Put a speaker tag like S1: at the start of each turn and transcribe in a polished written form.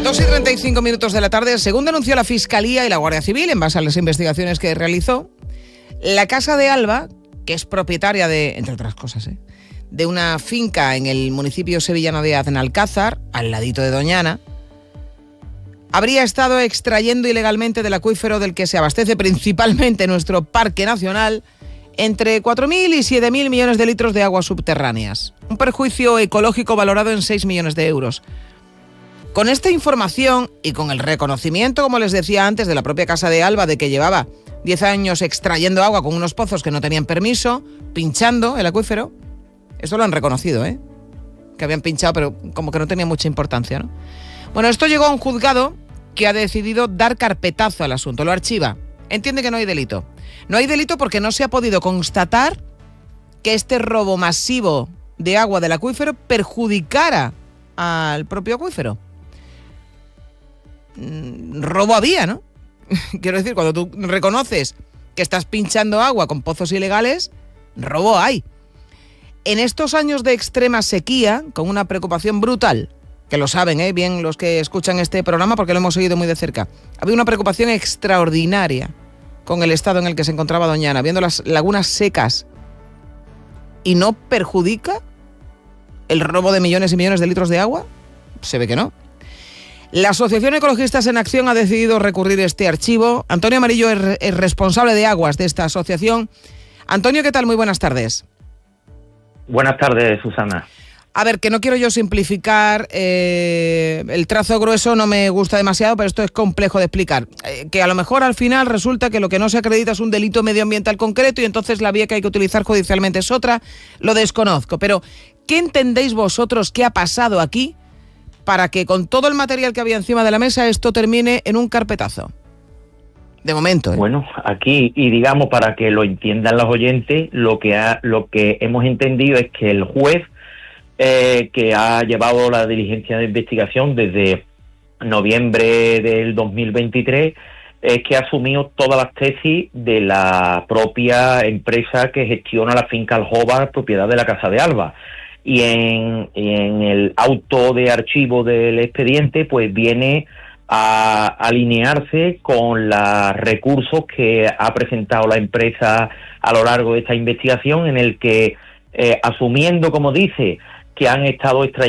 S1: 2:35 de la tarde, según denunció la Fiscalía y la Guardia Civil, en base a las investigaciones que realizó, la Casa de Alba, que es propietaria de, entre otras cosas, de una finca en el municipio sevillano de Aznalcázar, al ladito de Doñana, habría estado extrayendo ilegalmente del acuífero del que se abastece principalmente nuestro Parque Nacional entre 4.000 y 7.000 millones de litros de aguas subterráneas. Un perjuicio ecológico valorado en 6 millones de euros. Con esta información y con el reconocimiento, como les decía antes, de la propia Casa de Alba, de que llevaba 10 años extrayendo agua con unos pozos que no tenían permiso, pinchando el acuífero, esto lo han reconocido, que habían pinchado, pero como que no tenía mucha importancia, ¿no? Bueno, esto llegó a un juzgado que ha decidido dar carpetazo al asunto, lo archiva. Entiende que no hay delito. No hay delito porque no se ha podido constatar que este robo masivo de agua del acuífero perjudicara al propio acuífero. Robo había, ¿no? Quiero decir, cuando tú reconoces que estás pinchando agua con pozos ilegales, robo hay. En estos años de extrema sequía, con una preocupación brutal, que lo saben, bien los que escuchan este programa porque lo hemos seguido muy de cerca, había una preocupación extraordinaria con el estado en el que se encontraba Doñana, viendo las lagunas secas, y no perjudica el robo de millones y millones de litros de agua. Se ve que no. La Asociación Ecologistas en Acción ha decidido recurrir este archivo. Antonio Amarillo es responsable de aguas de esta asociación. Antonio, ¿qué tal? Muy buenas tardes.
S2: Buenas tardes, Susana.
S1: A ver, que no quiero yo simplificar, el trazo grueso no me gusta demasiado, pero esto es complejo de explicar. Que a lo mejor al final resulta que lo que no se acredita es un delito medioambiental concreto y entonces la vía que hay que utilizar judicialmente es otra, lo desconozco. Pero, ¿qué entendéis vosotros que ha pasado aquí para que con todo el material que había encima de la mesa esto termine en un carpetazo? De momento.
S2: Bueno, aquí, y digamos para que lo entiendan los oyentes, lo que hemos entendido es que el juez que ha llevado la diligencia de investigación desde noviembre del 2023 es que ha asumido todas las tesis de la propia empresa que gestiona la finca Aljóvar, propiedad de la Casa de Alba. Y en el auto de archivo del expediente pues viene a alinearse con los recursos que ha presentado la empresa a lo largo de esta investigación, en el que asumiendo, como dice, que han estado extrayendo